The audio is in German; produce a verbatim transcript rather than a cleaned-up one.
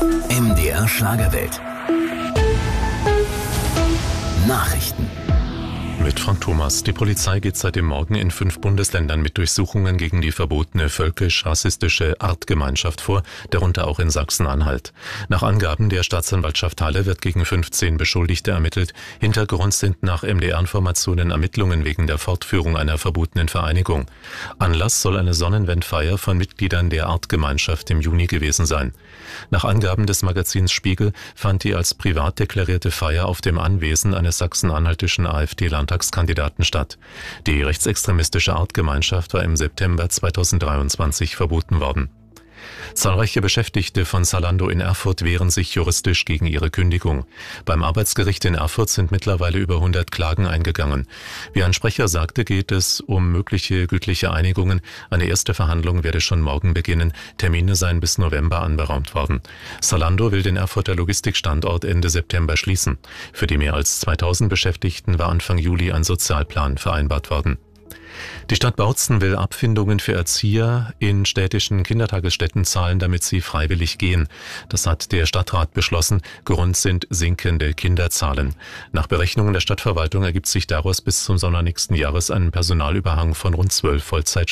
M D R Schlagerwelt. Nachrichten. Mit Frank Thomas. Die Polizei geht seit dem Morgen in fünf Bundesländern mit Durchsuchungen gegen die verbotene völkisch-rassistische Artgemeinschaft vor, darunter auch in Sachsen-Anhalt. Nach Angaben der Staatsanwaltschaft Halle wird gegen fünfzehn Beschuldigte ermittelt. Hintergrund sind nach M D R-Informationen Ermittlungen wegen der Fortführung einer verbotenen Vereinigung. Anlass soll eine Sonnenwendfeier von Mitgliedern der Artgemeinschaft im Juni gewesen sein. Nach Angaben des Magazins Spiegel fand die als privat deklarierte Feier auf dem Anwesen eines sachsen-anhaltischen AfD-Landtagskandidaten statt. Die rechtsextremistische Artgemeinschaft war im September zweitausenddreiundzwanzig verboten worden. Zahlreiche Beschäftigte von Zalando in Erfurt wehren sich juristisch gegen ihre Kündigung. Beim Arbeitsgericht in Erfurt sind mittlerweile über hundert Klagen eingegangen. Wie ein Sprecher sagte, geht es um mögliche gütliche Einigungen. Eine erste Verhandlung werde schon morgen beginnen. Termine seien bis November anberaumt worden. Zalando will den Erfurter Logistikstandort Ende September schließen. Für die mehr als zweitausend Beschäftigten war Anfang Juli ein Sozialplan vereinbart worden. Die Stadt Bautzen will Abfindungen für Erzieher in städtischen Kindertagesstätten zahlen, damit sie freiwillig gehen. Das hat der Stadtrat beschlossen. Grund sind sinkende Kinderzahlen. Nach Berechnungen der Stadtverwaltung ergibt sich daraus bis zum Sommer nächsten Jahres ein Personalüberhang von rund zwölf Vollzeitstellen.